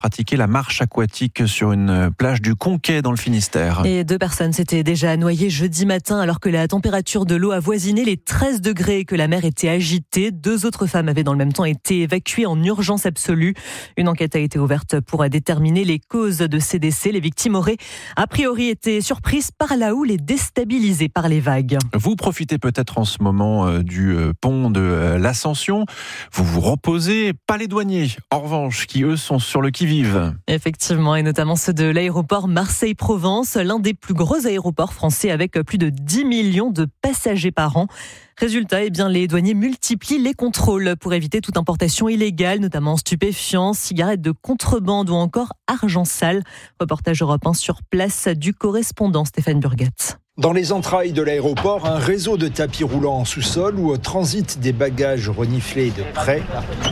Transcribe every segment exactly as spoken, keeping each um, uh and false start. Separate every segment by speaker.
Speaker 1: pratiquer la marche aquatique sur une plage du Conquet dans le Finistère.
Speaker 2: Et deux personnes s'étaient déjà noyées jeudi matin alors que la température de l'eau avoisinait les treize degrés et que la mer était agitée. Deux autres femmes avaient dans le même temps été évacuées en urgence absolue. Une enquête a été ouverte pour déterminer les causes de ces décès. Les victimes auraient a priori été surprises par la houle et déstabilisées par les vagues.
Speaker 1: Vous profitez peut-être en ce moment du pont de l'Ascension. Vous vous reposez, pas les douaniers. En revanche, qui eux sont sur le qui-vive.
Speaker 2: Effectivement, et notamment ceux de l'aéroport Marseille-Provence, l'un des plus gros aéroports français avec plus de dix millions de passagers par an. Résultat, eh bien, les douaniers multiplient les contrôles pour éviter toute importation illégale, notamment stupéfiants, cigarettes de contrebande ou encore argent sale. Reportage Europe un sur place du correspondant Stéphane Burgat.
Speaker 3: Dans les entrailles de l'aéroport, un réseau de tapis roulants en sous-sol où transitent des bagages reniflés de près.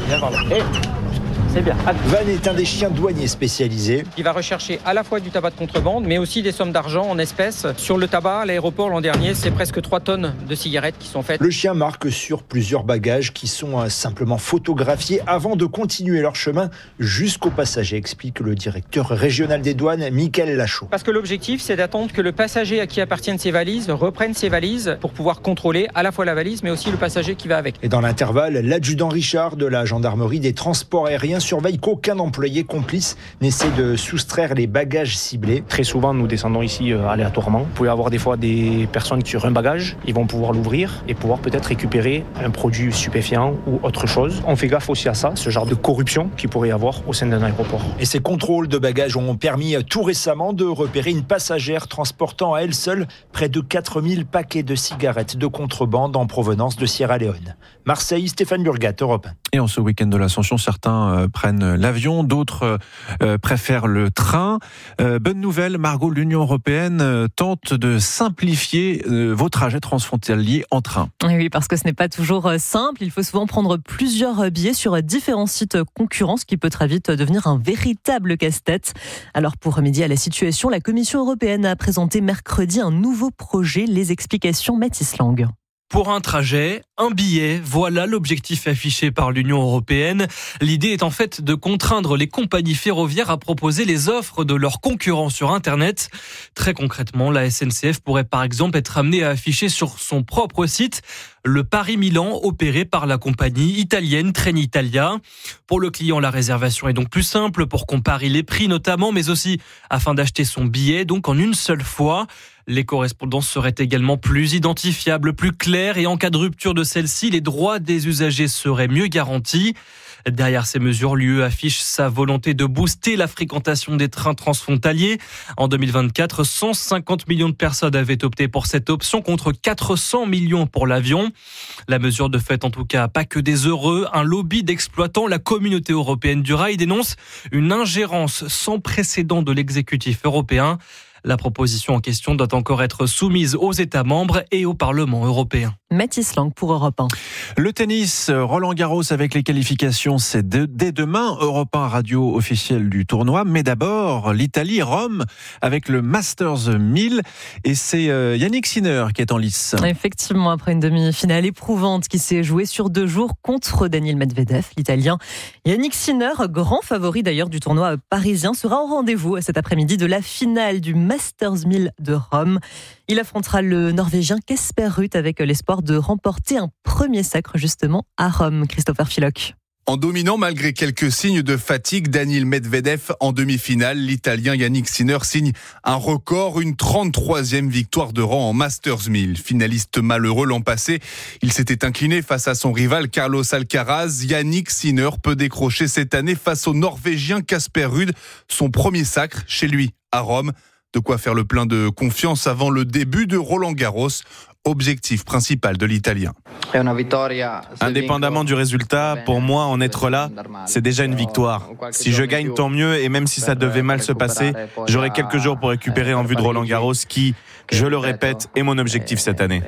Speaker 4: C'est bien.
Speaker 3: Van est un des chiens douaniers spécialisés.
Speaker 4: Il va rechercher à la fois du tabac de contrebande, mais aussi des sommes d'argent en espèces. Sur le tabac, à l'aéroport l'an dernier, c'est presque trois tonnes de cigarettes qui sont faites.
Speaker 3: Le chien marque sur plusieurs bagages qui sont simplement photographiés avant de continuer leur chemin jusqu'au passager, explique le directeur régional des douanes, Mickaël Lachaud.
Speaker 4: Parce que l'objectif, c'est d'attendre que le passager à qui appartiennent ces valises reprenne ses valises pour pouvoir contrôler à la fois la valise, mais aussi le passager qui va avec.
Speaker 3: Et dans l'intervalle, l'adjudant Richard de la gendarmerie des transports aériens surveille qu'aucun employé complice n'essaie de soustraire les bagages ciblés.
Speaker 5: Très souvent, nous descendons ici euh, aléatoirement. Vous pouvez avoir des fois des personnes qui sur un bagage, ils vont pouvoir l'ouvrir et pouvoir peut-être récupérer un produit stupéfiant ou autre chose. On fait gaffe aussi à ça, ce genre de corruption qu'il pourrait y avoir au sein d'un aéroport.
Speaker 3: Et ces contrôles de bagages ont permis tout récemment de repérer une passagère transportant à elle seule près de quatre mille paquets de cigarettes de contrebande en provenance de Sierra Leone. Marseille, Stéphane Burgat, Europe un.
Speaker 1: Et en ce week-end de l'Ascension, certains euh, prennent l'avion, d'autres euh, préfèrent le train. Euh, bonne nouvelle, Margot, l'Union européenne euh, tente de simplifier euh, vos trajets transfrontaliers en train.
Speaker 2: Oui, parce que ce n'est pas toujours simple. Il faut souvent prendre plusieurs billets sur différents sites concurrents, ce qui peut très vite devenir un véritable casse-tête. Alors pour remédier à la situation, la Commission européenne a présenté mercredi un nouveau projet. Les explications, Mathis Lang.
Speaker 6: Pour un trajet, un billet, voilà l'objectif affiché par l'Union européenne. L'idée est en fait de contraindre les compagnies ferroviaires à proposer les offres de leurs concurrents sur Internet. Très concrètement, la S N C F pourrait par exemple être amenée à afficher sur son propre site le Paris-Milan opéré par la compagnie italienne Trenitalia. Pour le client, la réservation est donc plus simple pour comparer les prix notamment, mais aussi afin d'acheter son billet, donc en une seule fois. Les correspondances seraient également plus identifiables, plus claires et en cas de rupture de celle-ci, les droits des usagers seraient mieux garantis. Derrière ces mesures, l'U E affiche sa volonté de booster la fréquentation des trains transfrontaliers. En deux mille vingt-quatre, cent cinquante millions de personnes avaient opté pour cette option contre quatre cents millions pour l'avion. La mesure de fait, en tout cas, pas que des heureux. Un lobby d'exploitants, la communauté européenne du rail, dénonce une ingérence sans précédent de l'exécutif européen. La proposition en question doit encore être soumise aux États membres et au Parlement européen.
Speaker 2: Mathis Lang pour Europe un.
Speaker 1: Le tennis, Roland Garros avec les qualifications, c'est de, dès demain. Europe un, radio officielle du tournoi. Mais d'abord, l'Italie, Rome, avec le Masters mille. Et c'est euh, Yannick Sinner qui est en lice.
Speaker 2: Effectivement, après une demi-finale éprouvante qui s'est jouée sur deux jours contre Daniil Medvedev, l'Italien Yannick Sinner, grand favori d'ailleurs du tournoi parisien, sera au rendez-vous cet après-midi de la finale du Masters mille de Rome. Il affrontera le Norvégien Casper Ruud avec l'espoir de remporter un premier sacre justement à Rome. Christopher Philock.
Speaker 7: En dominant malgré quelques signes de fatigue, Daniil Medvedev en demi-finale, l'Italien Yannick Sinner signe un record, une trente-troisième victoire de rang en Masters mille. Finaliste malheureux l'an passé, il s'était incliné face à son rival Carlos Alcaraz. Yannick Sinner peut décrocher cette année face au Norvégien Casper Ruud son premier sacre chez lui à Rome. De quoi faire le plein de confiance avant le début de Roland Garros, objectif principal de l'Italien.
Speaker 8: Indépendamment du résultat, pour moi, en être là, c'est déjà une victoire. Si je gagne, tant mieux, et même si ça devait mal se passer, j'aurai quelques jours pour récupérer en vue de Roland Garros qui, je le répète, est mon objectif cette année.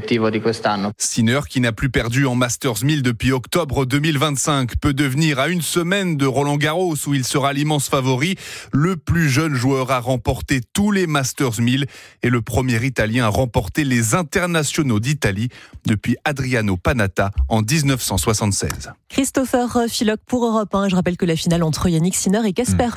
Speaker 7: Sinner, qui n'a plus perdu en Masters mille depuis octobre deux mille vingt-cinq, peut devenir à une semaine de Roland Garros où il sera l'immense favori, le plus jeune joueur à remporter tous les Masters mille et le premier Italien à remporter les internationaux d'Italie depuis Adriano Panatta en dix-neuf cent soixante-seize.
Speaker 2: Christopher Philock pour Europe un. Je rappelle que la finale entre Yannick Sinner et Casper